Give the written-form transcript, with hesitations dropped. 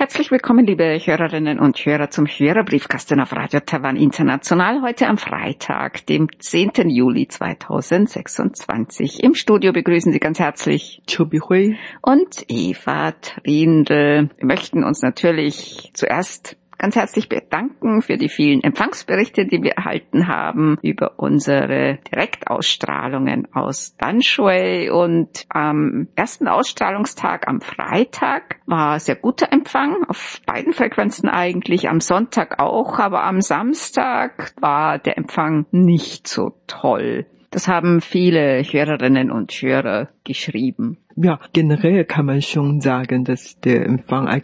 Herzlich willkommen, liebe Hörerinnen und Hörer, zum Hörerbriefkasten auf Radio Taiwan International. Heute am Freitag, dem 10. Juli 2026. Im Studio begrüßen Sie ganz herzlich Chu Bihui und Eva Trindl. Wir möchten uns natürlich zuerst ganz herzlich bedanken für die vielen Empfangsberichte, die wir erhalten haben über unsere Direktausstrahlungen aus Danshui. Und am ersten Ausstrahlungstag, am Freitag, war sehr guter Empfang, auf beiden Frequenzen eigentlich, am Sonntag auch, aber am Samstag war der Empfang nicht so toll. Das haben viele Hörerinnen und Hörer geschrieben. Ja, generell kann man schon sagen, dass der Empfang